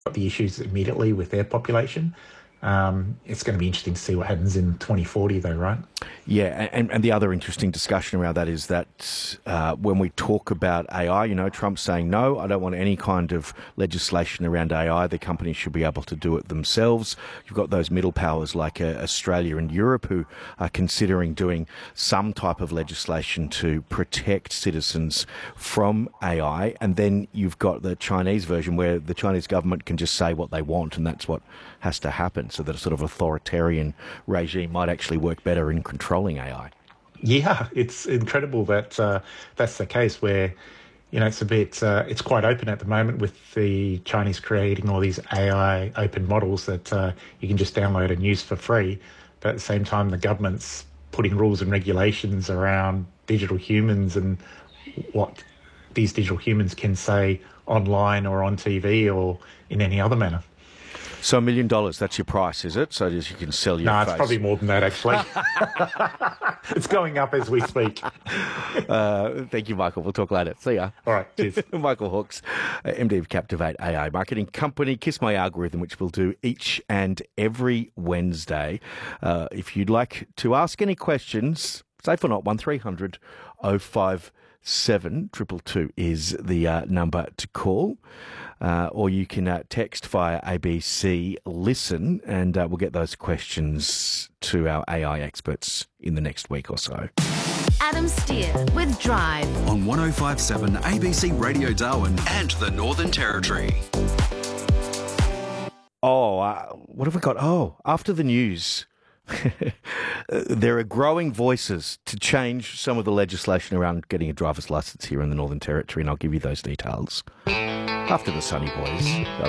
the issues immediately with their population. It's going to be interesting to see what happens in 2040, though, right? Yeah, and the other interesting discussion around that is that when we talk about AI, you know, Trump's saying, no, I don't want any kind of legislation around AI. The companies should be able to do it themselves. You've got those middle powers like Australia and Europe who are considering doing some type of legislation to protect citizens from AI. And then you've got the Chinese version where the Chinese government can just say what they want, and that's what has to happen, so that a sort of authoritarian regime might actually work better in controlling AI. Yeah, it's incredible that that's the case where, you know, it's quite open at the moment with the Chinese creating all these AI open models that you can just download and use for free. But at the same time, the government's putting rules and regulations around digital humans and what these digital humans can say online or on TV or in any other manner. So $1 million, that's your price, is it? So that you can sell your face? No, it's probably more than that, actually. It's going up as we speak. Thank you, Michael. We'll talk later. See ya. All right, cheers. Michael Hawkes, MD of Captivate AI marketing company, Kiss My Algorithm, which we'll do each and every Wednesday. If you'd like to ask any questions, safe or not, 1300 057 222 is the number to call. Or you can text via ABC Listen, and we'll get those questions to our AI experts in the next week or so. Adam Steer with Drive on 105.7 ABC Radio Darwin and the Northern Territory. What have we got? After the news, there are growing voices to change some of the legislation around getting a driver's license here in the Northern Territory, and I'll give you those details after the Sunny Boys.